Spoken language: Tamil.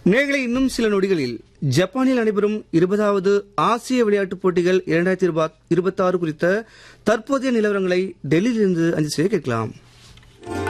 நேர்களை இன்னும் சில நொடிகளில் ஜப்பானில் நடைபெறும் 20வது ஆசிய விளையாட்டுப் போட்டிகள் 2026 குறித்த தற்போதைய நிலவரங்களை டெல்லியிலிருந்து அஞ்சல் செய்ய கேட்கலாம்.